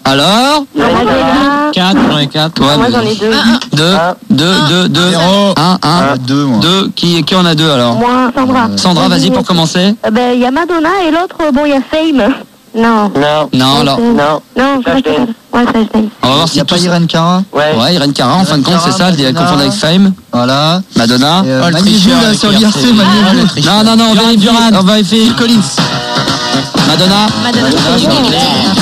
Alors Madonna. 4, j'en ai 4. Ouais, Moi mais- j'en ai deux. 2. 1. 2. Qui en a 2 alors? Moi, Sandra. Sandra, vas-y pour commencer. Ben, il y a Madonna et l'autre, bon, il y a Fame. Non. Non, alors. Non, c'est Flashdance. Ouais, Flashdance. On va voir Il si n'y a pas Irene Cara? Ouais, Irene Cara, en fin de compte, Cara, c'est ça, elle Madonna. confond avec Fame. Voilà. Madonna. Et, le maniez-vous tricheur là avec sur l'IRC. l'IRC, maniez-vous. Non, on Duran. vérifie. On va vérifier. Phil Collins. Madonna. Madonna.